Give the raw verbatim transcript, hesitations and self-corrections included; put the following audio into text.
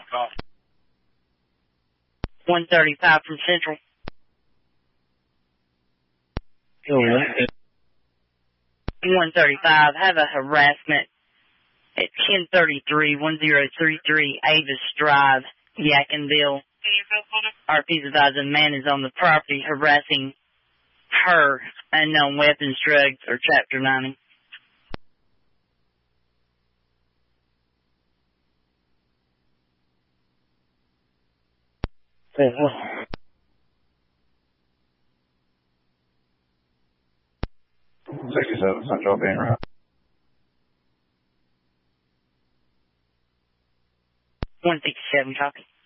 one thirty-five from Central. one thirty-five, have a harassment at ten thirty-three, one zero three three Avis Drive, Yadkinville. R P's advising a man is on the property harassing her, unknown weapons, drugs, or Chapter ninety. sixty-seven Central being around. one sixty-seven, copy.